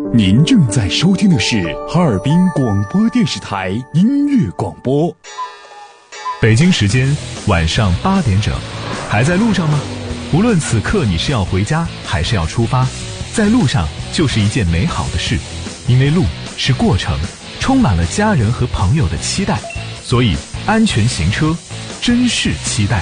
您正在收听的是哈尔滨广播电视台音乐广播。 北京时间晚上8点整，还在路上吗？无论此刻你是要回家还是要出发，在路上就是一件美好的事，因为路是过程，充满了家人和朋友的期待，所以安全行车，珍视期待。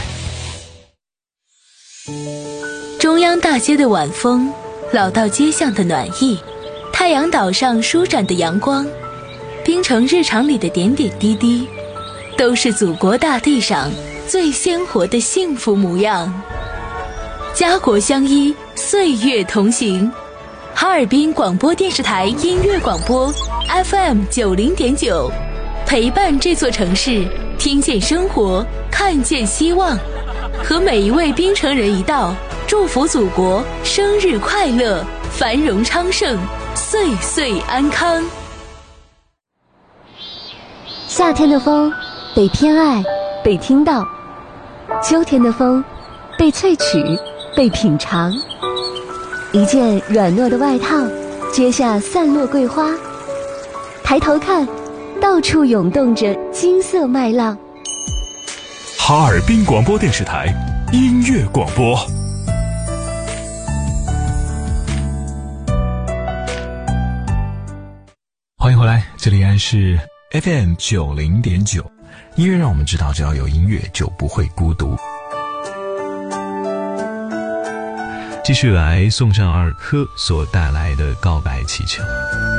中央大街的晚风，老道街巷的暖意，太阳岛上舒展的阳光，滨城日常里的点点滴滴，都是祖国大地上最鲜活的幸福模样。家国相依，岁月同行。哈尔滨广播电视台音乐广播 FM90.9，陪伴这座城市，听见生活，看见希望，和每一位滨城人一道，祝福祖国生日快乐，繁荣昌盛，岁岁安康。 夏天的风被偏爱，被听到；秋天的风被萃取，被品尝。一件软糯的外套，接下散落桂花。抬头看，到处涌动着金色麦浪。 哈尔滨广播电视台音乐广播。欢迎回来，这里依然是 FM90.9，音乐让我们知道，只要有音乐就不会孤独。继续来送上二珂所带来的告白气球。